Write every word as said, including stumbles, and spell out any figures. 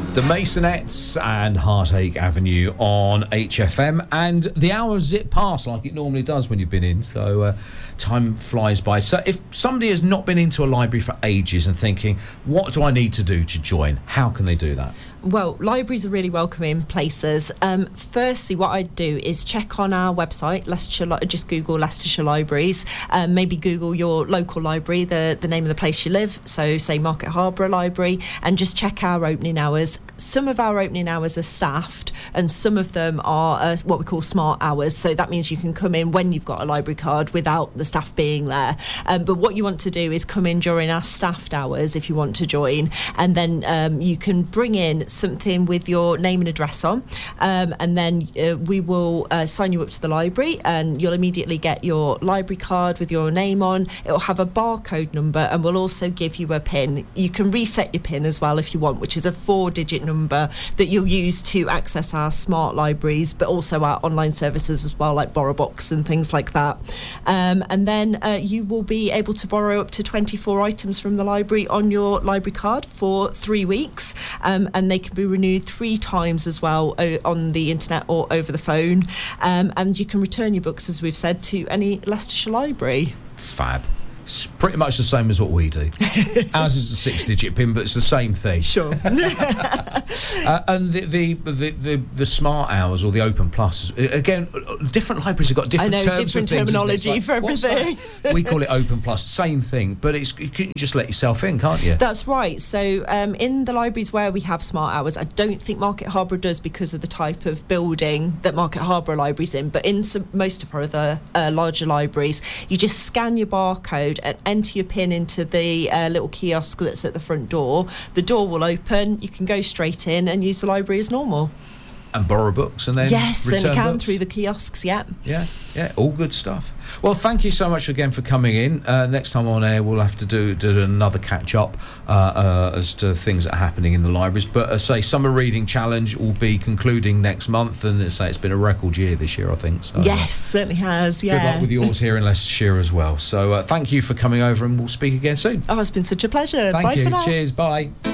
The Masonettes and Heartache Avenue on H F M, and the hours zip past like it normally does when you've been in, so uh, time flies by. So if somebody has not been into a library for ages and thinking, what do I need to do to join, how can they do that? Well, libraries are really welcoming places. Um, firstly, what I'd do is check on our website, Leicestershire, Li- just Google Leicestershire Libraries, um, maybe Google your local library, the, the name of the place you live, so say Market Harborough Library, and just check our opening hours. Some of our opening hours are staffed and some of them are uh, what we call smart hours, so that means you can come in when you've got a library card without the staff being there. Um, but what you want to do is come in during our staffed hours if you want to join, and then um, you can bring in something with your name and address on, um, and then uh, we will uh, sign you up to the library and you'll immediately get your library card with your name on. It will have a barcode number and we'll also give you a PIN. You can reset your PIN as well if you want, which is a four digit number that you'll use to access our smart libraries, but also our online services as well, like BorrowBox and things like that. Um, and then uh, you will be able to borrow up to twenty-four items from the library on your library card for three weeks, um, and they can be renewed three times as well o- on the internet or over the phone. Um, and you can return your books, as we've said, to any Leicestershire library. Fab. It's pretty much the same as what we do. Ours is a six-digit PIN, but it's the same thing. Sure. uh, and the, the the the the smart hours or the Open Plus, again, different libraries have got different I know, terms different of things, terminology like, for everything. That? We call it Open Plus, same thing, but it's you can just let yourself in, can't you? That's right. So um, in the libraries where we have smart hours, I don't think Market Harborough does because of the type of building that Market Harborough Library's in, but in some, most of our other uh, larger libraries, you just scan your barcode and enter your PIN into the uh, little kiosk that's at the front door. The door will open, you can go straight in and use the library as normal. And borrow books and then yes, return and you can books. Through the kiosks, yeah. Yeah, yeah, all good stuff. Well, thank you so much again for coming in. Uh, next time on air, we'll have to do, do another catch-up uh, uh, as to things that are happening in the libraries. But, as say, Summer Reading Challenge will be concluding next month, and as say, it's been a record year this year, I think. So, yes, uh, certainly has, yeah. Good luck with yours here in Leicestershire as well. So, uh, thank you for coming over, and we'll speak again soon. Oh, it's been such a pleasure. Thank Bye you. for now. Cheers, bye.